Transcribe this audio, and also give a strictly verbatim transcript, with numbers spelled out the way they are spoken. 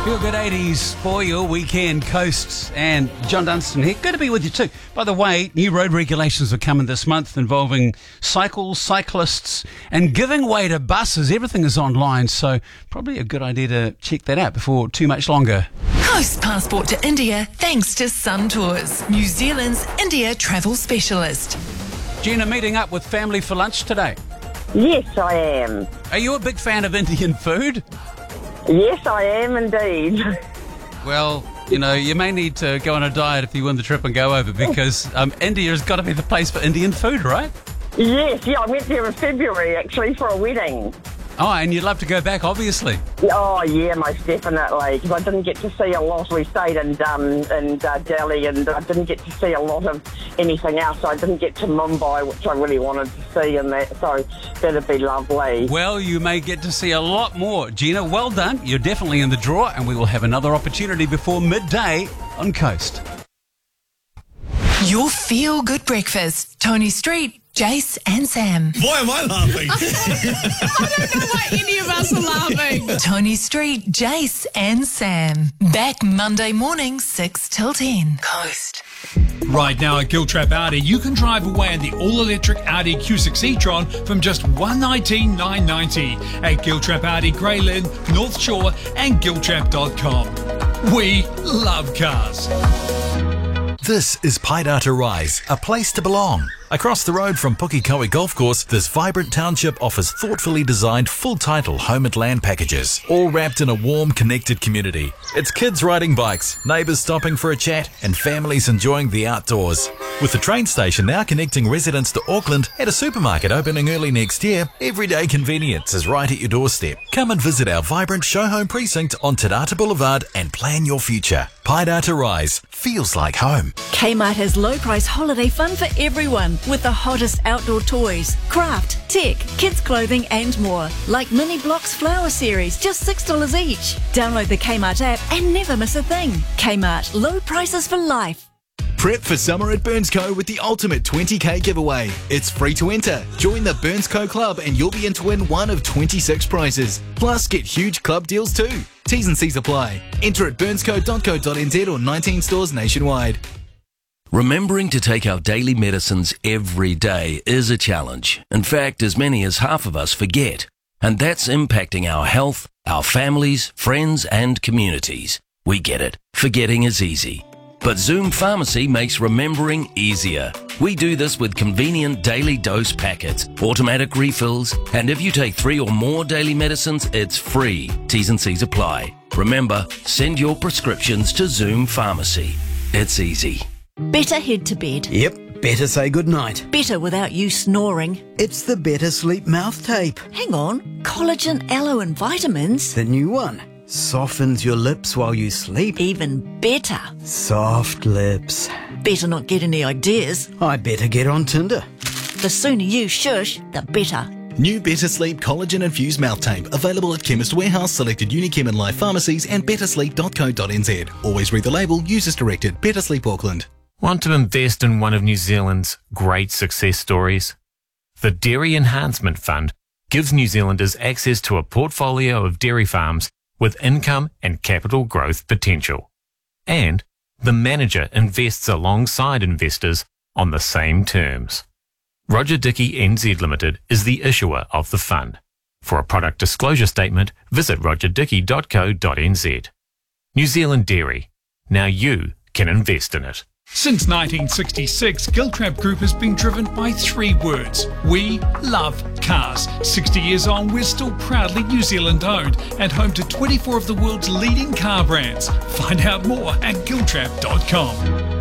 Feel Good eighties for your weekend, Coast, and John Dunstan here. Good to be with you too. By the way, new road regulations are coming this month involving cycles, cyclists, and giving way to buses. Everything is online, so probably a good idea to check that out before too much longer. Coast passport to India thanks to Sun Tours, New Zealand's India travel specialist. Gina, meeting up with family for lunch today. Yes, I am. Are you a big fan of Indian food? Yes, I am indeed. Well, you know, you may need to go on a diet if you win the trip and go over, because um, India has got to be the place for Indian food, right? Yes, yeah, I went there in February, actually, for a wedding. Oh, and you'd love to go back, obviously. Oh, yeah, most definitely, because I didn't get to see a lot. We stayed in, um, in uh, Delhi, and I didn't get to see a lot of anything else. I didn't get to Mumbai, which I really wanted to see, and that, so that'd be lovely. Well, you may get to see a lot more. Gina, well done. You're definitely in the draw, and we will have another opportunity before midday on Coast. Your feel-good breakfast. Tony Street, Jace and Sam. Why am I laughing? I don't know why any of us are laughing. Tony Street, Jace and Sam. Back Monday morning, six till ten. Coast. Right now at Giltrap Audi, you can drive away in the all-electric Audi Q six e-tron from just one hundred nineteen thousand nine hundred ninety at Giltrap Audi, Grey Lynn, North Shore and giltrap dot com. We love cars. This is Paidata Rise, a place to belong. Across the road from Pukekohe Golf Course, this vibrant township offers thoughtfully designed full-title home and land packages, all wrapped in a warm, connected community. It's kids riding bikes, neighbours stopping for a chat, and families enjoying the outdoors. With the train station now connecting residents to Auckland and a supermarket opening early next year, everyday convenience is right at your doorstep. Come and visit our vibrant show home precinct on Te Rata Boulevard and plan your future. Paidata Rise feels like home. Kmart has low price holiday fun for everyone with the hottest outdoor toys, craft, tech, kids clothing and more. Like Mini Blocks Flower Series, just six dollars each. Download the Kmart app and never miss a thing. Kmart, low prices for life. Prep for summer at Burnsco with the ultimate twenty K giveaway. It's free to enter. Join the Burnsco Club and you'll be in to win one of twenty-six prizes. Plus, get huge club deals too. T's and C's apply. Enter at burnsco dot co dot n z or nineteen stores nationwide. Remembering to take our daily medicines every day is a challenge. In fact, as many as half of us forget. And that's impacting our health, our families, friends and communities. We get it. Forgetting is easy. But Zoom Pharmacy makes remembering easier. We do this with convenient daily dose packets, automatic refills, and if you take three or more daily medicines, it's free. T's and C's apply. Remember, send your prescriptions to Zoom Pharmacy. It's easy. Better head to bed. Yep, better say goodnight. Better without you snoring. It's the Better Sleep mouth tape. Hang on, collagen, aloe and vitamins. The new one. Softens your lips while you sleep. Even better. Soft lips. Better not get any ideas. I better get on Tinder. The sooner you shush, the better. New Better Sleep Collagen Infused Mouth Tape. Available at Chemist Warehouse, selected Unichem and Life pharmacies and better sleep dot co dot n z. Always read the label. Use as directed. Better Sleep Auckland. Want to invest in one of New Zealand's great success stories? The Dairy Enhancement Fund gives New Zealanders access to a portfolio of dairy farms with income and capital growth potential. And the manager invests alongside investors on the same terms. Roger Dickey N Z Limited is the issuer of the fund. For a product disclosure statement, visit roger dickey dot co dot n z. New Zealand Dairy. Now you can invest in it. Since nineteen sixty-six, Giltrap Group has been driven by three words. We love cars. sixty years on, we're still proudly New Zealand owned and home to twenty-four of the world's leading car brands. Find out more at giltrap dot com.